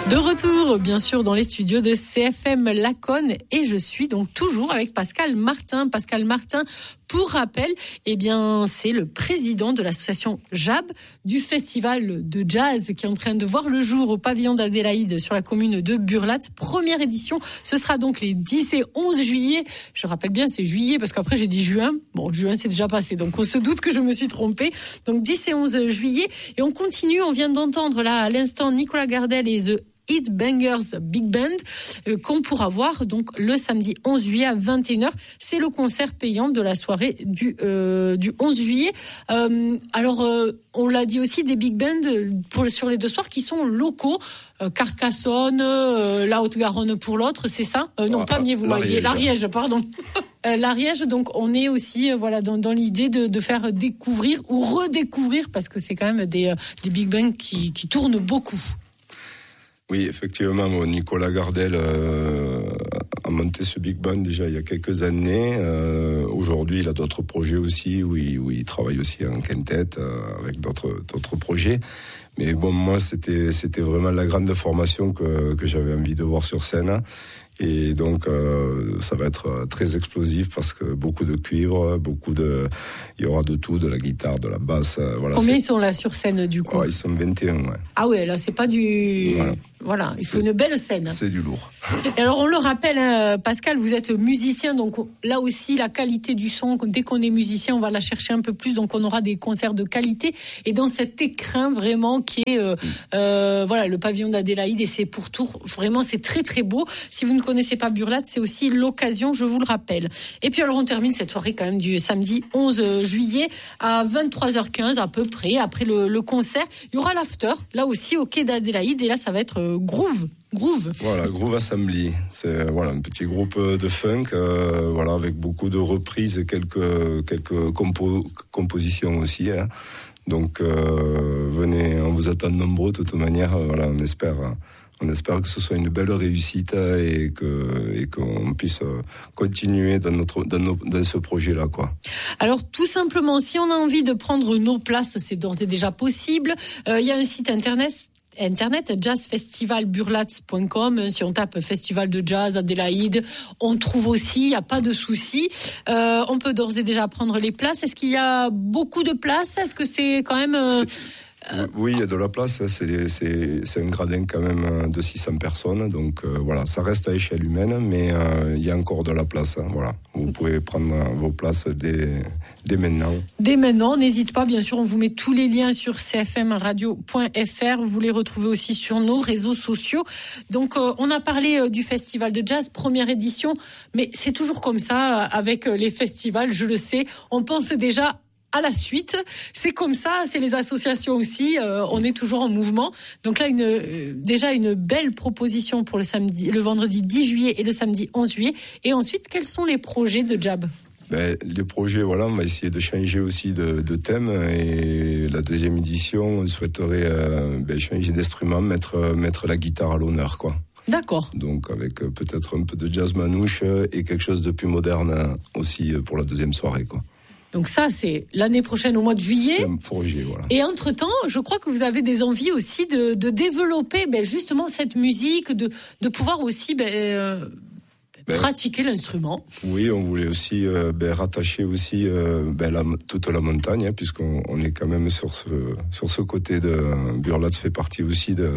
De retour, bien sûr, dans les studios de CFM Laconne, et je suis donc toujours avec Pascal Martin. Pascal Martin, pour rappel, eh bien, c'est le président de l'association JAB, du festival de jazz qui est en train de voir le jour au pavillon d'Adélaïde sur la commune de Burlat. Première édition, ce sera donc les 10 et 11 juillet. Je rappelle bien, c'est juillet parce qu'après j'ai dit juin. Bon, juin c'est déjà passé, donc on se doute que je me suis trompée. Donc 10 et 11 juillet, et on continue, on vient d'entendre là à l'instant Nicolas Gardel et The Heatbangers Big Band qu'on pourra voir donc le samedi 11 juillet à 21h. C'est le concert payant de la soirée du 11 juillet. On l'a dit aussi, des big bands sur les deux soirs qui sont locaux. Carcassonne, la Haute-Garonne pour l'autre, c'est ça Pamiers, vous m'avez dit. L'Ariège, pardon. L'Ariège, donc on est aussi dans l'idée de faire découvrir ou redécouvrir, parce que c'est quand même des big bands qui tournent beaucoup. Oui, effectivement, Nicolas Gardel a monté ce big band déjà il y a quelques années. Aujourd'hui, il a d'autres projets aussi, où il travaille aussi en quintet avec d'autres projets. Mais bon, moi, c'était vraiment la grande formation que j'avais envie de voir sur scène. Et donc, ça va être très explosif parce que beaucoup de cuivre, il y aura de tout, de la guitare, de la basse. Voilà. Combien ils sont là sur scène, du coup? Ils sont 21, ouais. Ah ouais, là, c'est pas du... Voilà, il faut une belle scène. C'est du lourd. Et alors, on le rappelle, Pascal, vous êtes musicien, donc là aussi, la qualité du son, dès qu'on est musicien, on va la chercher un peu plus, donc on aura des concerts de qualité. Et dans cet écrin, vraiment, qui est, le pavillon d'Adélaïde, et c'est pour Tours, vraiment, c'est très, très beau. Si vous ne connaissez pas Burlat, c'est aussi l'occasion, je vous le rappelle. Et puis, alors, on termine cette soirée quand même du samedi 11 juillet à 23h15 à peu près, après le concert. Il y aura l'after, là aussi, au quai d'Adélaïde, et là, ça va être Groove. Voilà, Groove Assembly. C'est un petit groupe de funk, avec beaucoup de reprises, quelques compositions aussi. Hein. Donc venez, on vous attend nombreux de toute manière. On espère que ce soit une belle réussite et qu'on puisse continuer dans ce projet-là, quoi. Alors, tout simplement, si on a envie de prendre nos places, c'est d'ores et déjà possible. Il y a un site internet jazzfestivalburlat.com. Si on tape festival de jazz Adélaïde, on trouve aussi, il n'y a pas de souci. On peut d'ores et déjà prendre les places. Est-ce qu'il y a beaucoup de places? Est-ce que c'est quand même... Oui, il y a de la place. C'est un gradin quand même de 600 personnes. Donc ça reste à échelle humaine, mais il y a encore de la place. Hein, voilà. Vous pouvez prendre vos places dès maintenant. Dès maintenant, n'hésite pas. Bien sûr, on vous met tous les liens sur cfmradio.fr. Vous les retrouvez aussi sur nos réseaux sociaux. Donc, on a parlé du festival de jazz, première édition, mais c'est toujours comme ça avec les festivals. Je le sais, on pense déjà à la suite. C'est comme ça, c'est les associations aussi, on est toujours en mouvement. Donc là, déjà une belle proposition pour le vendredi 10 juillet et le samedi 11 juillet. Et ensuite, quels sont les projets de JAB? Les projets, on va essayer de changer aussi de thème. Et la deuxième édition, on souhaiterait changer d'instrument, mettre la guitare à l'honneur, quoi. D'accord. Donc avec peut-être un peu de jazz manouche et quelque chose de plus moderne aussi pour la deuxième soirée, quoi. Donc ça, c'est l'année prochaine au mois de juillet. C'est un projet, voilà. Et entre-temps, je crois que vous avez des envies aussi de développer justement cette musique, de pouvoir aussi pratiquer l'instrument. Oui, on voulait aussi rattacher aussi toute la montagne, hein, puisqu'on est quand même sur ce côté de Burlat fait partie aussi de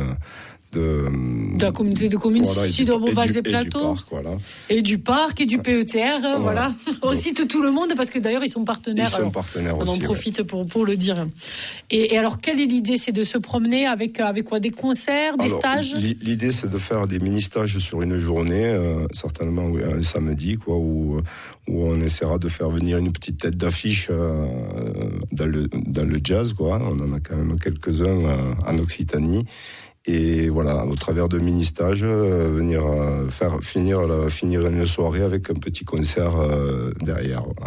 la communauté de communes ici de Beauval et Plateau. Et du parc et du PETR, voilà. On cite tout le monde parce que d'ailleurs ils sont partenaires. Ils sont partenaires aussi. On en profite pour le dire. Et alors, quelle est l'idée? C'est de se promener avec quoi? Des concerts, des stages? L'idée, c'est de faire des mini-stages sur une journée, certainement un samedi, quoi, où on essaiera de faire venir une petite tête d'affiche dans le jazz, quoi. On en a quand même quelques-uns en Occitanie. Et voilà, au travers de mini-stages, finir une soirée avec un petit concert derrière. Voilà.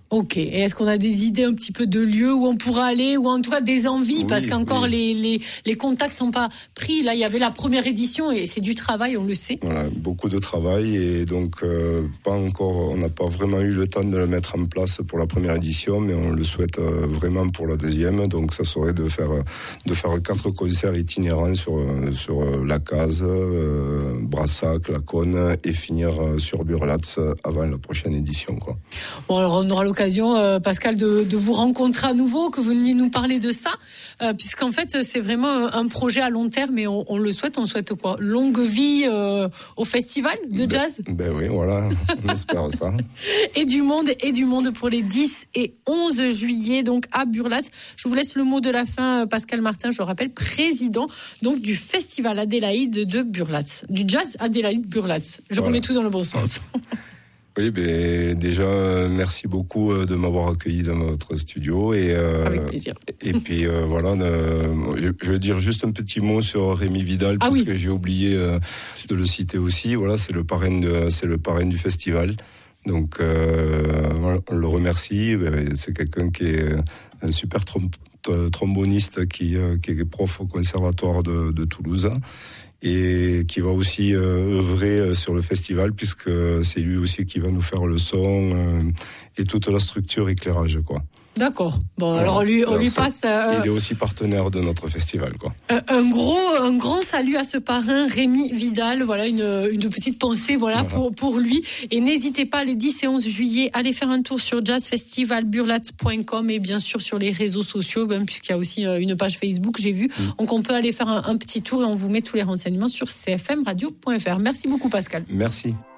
Ok. Et est-ce qu'on a des idées un petit peu de lieux où on pourra aller, ou en tout cas des envies, parce qu'encore les contacts sont pas pris. Là, il y avait la première édition et c'est du travail, on le sait. Voilà, beaucoup de travail et donc pas encore. On n'a pas vraiment eu le temps de le mettre en place pour la première édition, mais on le souhaite vraiment pour la deuxième. Donc ça serait de faire 4 concerts itinérants sur la Case, Brassac, Laconne et finir sur Burlatz avant la prochaine édition, quoi. Bon, alors on aura l'occasion, Pascal, de vous rencontrer à nouveau, que vous veniez nous parler de ça, puisqu'en fait c'est vraiment un projet à long terme et on le souhaite. On souhaite quoi? Longue vie au festival de jazz. Ben oui, voilà, on espère ça. Et du monde pour les 10 et 11 juillet, donc à Burlatz. Je vous laisse le mot de la fin, Pascal Martin, je le rappelle, président donc du festival Adélaïde de Burlatz, du jazz Adélaïde Burlatz. Je remets tout dans le bon sens. Oui, ben déjà merci beaucoup de m'avoir accueilli dans votre studio et avec plaisir. Et puis voilà, je veux dire juste un petit mot sur Rémi Vidal parce que j'ai oublié de le citer aussi. Voilà, c'est le parrain du festival. Donc on le remercie. C'est quelqu'un qui est un super tromboniste qui est prof au conservatoire de Toulouse. Et qui va aussi œuvrer sur le festival, puisque c'est lui aussi qui va nous faire le son et toute la structure éclairage, quoi. D'accord. Bon, alors on lui passe. Il est aussi partenaire de notre festival, quoi. Un grand salut à ce parrain Rémi Vidal. Voilà une petite pensée, voilà. pour lui. Et n'hésitez pas, les 10 et 11 juillet, allez faire un tour sur jazzfestivalburlatz.com et bien sûr sur les réseaux sociaux, même puisqu'il y a aussi une page Facebook, j'ai vu. Donc on peut aller faire un petit tour et on vous met tous les renseignements sur cfmradio.fr. Merci beaucoup, Pascal. Merci.